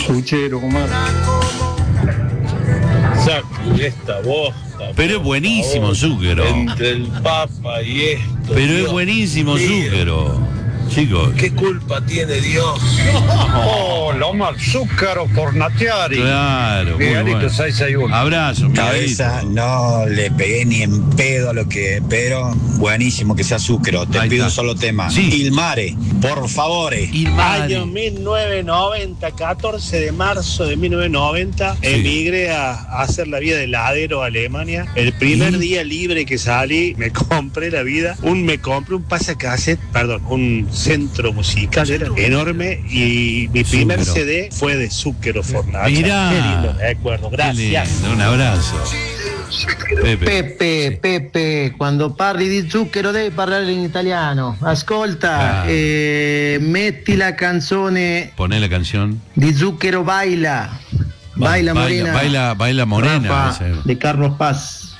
Suchero, Omar. Saco esta bosta. Pero es buenísimo, Zúquero. Entre el Papa y esto. Pero Dios es buenísimo, mío. Zúquero. Chicos. ¿Qué culpa tiene Dios? Oh, Omar, Zúcaro por Natiari. Claro, muy Miguelito bueno. 661. Abrazo, Miguelito. Cabeza, no le pegué ni en pedo a lo que, pero buenísimo que sea Zúcaro. Te Ahí pido está. un solo tema. Sí. Il Mare, por favore. Año 1990, 14 de marzo de 1990, Sí. emigré a hacer la vida de heladero a Alemania. El primer ¿Y? día libre que salí, me compré un pasacassette, perdón, un centro musical, era enorme, y mi primer Zúcaro. CD fue de Zúquero Fornacha. Mirá. Qué lindo, de acuerdo, Qué gracias. lindo, un abrazo. Pepe, quando parli di zucchero devi parlare in italiano. Ascolta, metti la canzone Poné la canción. di Zucchero Baila. Baila Morena. Baila Morena. Rafa, Ese. de Carlos Paz.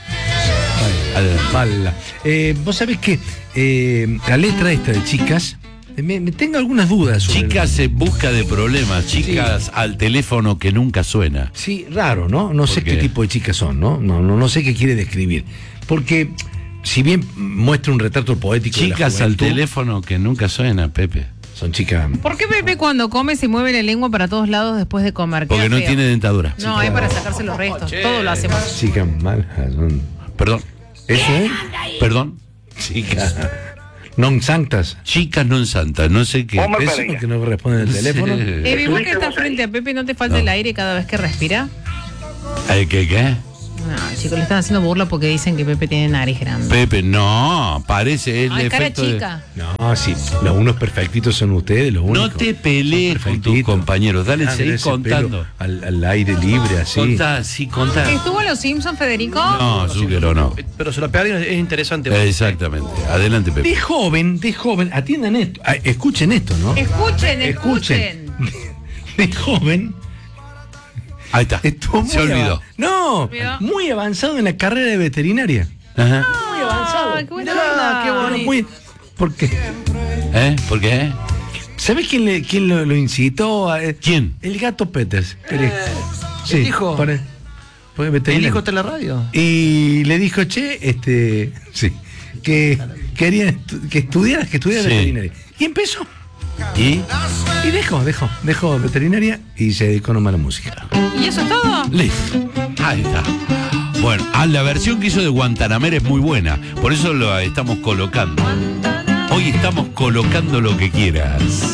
Bala. Vos sabés que la letra esta de Chicas, me tengo algunas dudas sobre Chicas en busca de problemas, chicas al teléfono que nunca suena. Sí, raro, ¿no? No sé ¿Por qué qué? tipo de chicas son, ¿no? No sé qué quiere describir. Porque si bien muestra un retrato poético de la Chicas al juventud, teléfono que nunca suena, Pepe. son chicas. ¿Por qué Pepe cuando come se mueve la lengua para todos lados después de comer? Porque Queda no feo. tiene dentadura. No, es para sacarse los restos. Todo lo hacemos. Chicas malas. Perdón. ¿Eso es? Perdón. Chicas. Non santas. Chicas non santas, no sé qué. ¿Eso porque no responden el teléfono? Evi, vos que estás frente a Pepe, ¿no te falta el aire cada vez que respira? ¿Qué? No, chicos, le están haciendo burla porque dicen que Pepe tiene nariz grande. Pepe, no, parece el Ay, cara efecto de- chica. No, sí, los unos perfectitos son ustedes, los únicos. No te pelees Son con tus perfectitos. compañeros, dale, Ah, seguí ese contando. pelo al aire libre, así. Contá. ¿Estuvo en Los Simpsons, Federico? No, Zúquero no. Pero se lo pegaron, es interesante. Exactamente. Adelante, Pepe. De joven, atiendan esto, escuchen esto, ¿no? Escuchen. De joven Ahí está. estuvo Se olvidó. muy avanzado en la carrera de veterinaria. Ajá. Muy avanzado. Qué buena onda. qué bonito. Muy, porque, ¿Por qué? ¿sabes quién lo incitó? ¿Quién? El gato Peters. Sí, el hijo. por El veterinario. hijo está en la radio. Y le dijo, sí, que quería que estudiara Sí. veterinaria. Y empezó. ¿Y? Y dejó veterinaria y se dedicó nomás a la música. ¿Y eso es todo? Listo. Ahí está. Bueno, la versión que hizo de Guantanamer es muy buena. Por eso lo estamos colocando. Hoy estamos colocando lo que quieras.